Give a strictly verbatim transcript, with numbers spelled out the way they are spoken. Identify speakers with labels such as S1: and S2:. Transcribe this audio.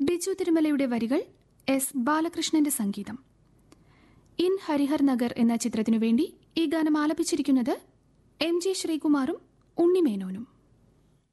S1: ബിജു തിരുമലയുടെ വരികൾ, എസ് ബാലകൃഷ്ണന്റെ സംഗീതം. ഇൻ ഹരിഹർ നഗർ എന്ന ചിത്രത്തിനു വേണ്ടി ഈ ഗാനം ആലപിച്ചിരിക്കുന്നത് എം ജി ശ്രീകുമാറും ഉണ്ണിമേനോനും.